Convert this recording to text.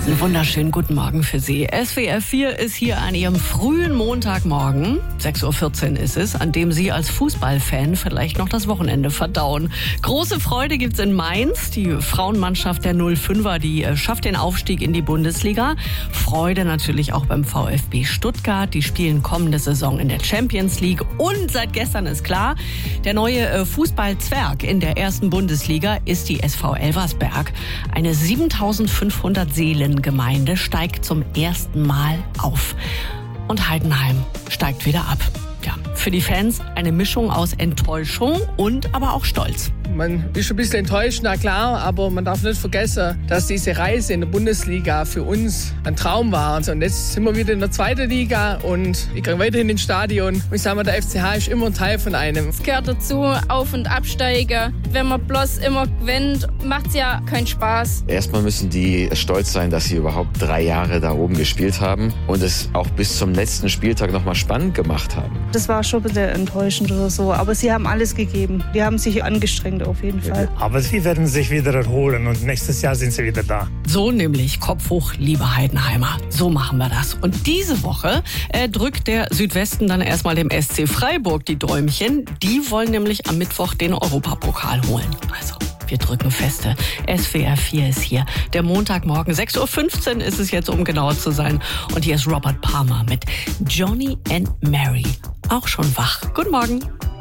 Einen wunderschönen guten Morgen für Sie. SWR 4 ist hier an Ihrem frühen Montagmorgen, 6.14 Uhr ist es, an dem Sie als Fußballfan vielleicht noch das Wochenende verdauen. Große Freude gibt's in Mainz. Die Frauenmannschaft der 05er, die schafft den Aufstieg in die Bundesliga. Freude natürlich auch beim VfB Stuttgart. Die spielen kommende Saison in der Champions League. Und seit gestern ist klar, der neue Fußballzwerg in der ersten Bundesliga ist die SV Elversberg. Eine 7500 Seelengemeinde steigt zum ersten Mal auf. Und Heidenheim steigt wieder ab. Ja, für die Fans eine Mischung aus Enttäuschung und aber auch Stolz. Man ist ein bisschen enttäuscht, na klar, aber man darf nicht vergessen, dass diese Reise in der Bundesliga für uns ein Traum war. Und jetzt sind wir wieder in der zweiten Liga und ich gehe weiterhin ins Stadion. Und ich sage mal, der FCH ist immer ein Teil von einem. Es gehört dazu, Auf- und Absteigen. Wenn man bloß immer gewinnt, macht es ja keinen Spaß. Erstmal müssen die stolz sein, dass sie überhaupt 3 Jahre da oben gespielt haben und es auch bis zum letzten Spieltag nochmal spannend gemacht haben. Das war schon ein bisschen enttäuschend oder so, aber sie haben alles gegeben. Die haben sich angestrengt auf jeden Fall. Aber sie werden sich wieder erholen und nächstes Jahr sind sie wieder da. So nämlich, Kopf hoch, liebe Heidenheimer. So machen wir das. Und diese Woche drückt der Südwesten dann erstmal dem SC Freiburg die Däumchen. Die wollen nämlich am Mittwoch den Europapokal holen. Also, wir drücken feste. SWR 4 ist hier. Der Montagmorgen, 6.15 Uhr ist es jetzt, um genauer zu sein. Und hier ist Robert Palmer mit Johnny and Mary. Auch schon wach. Guten Morgen.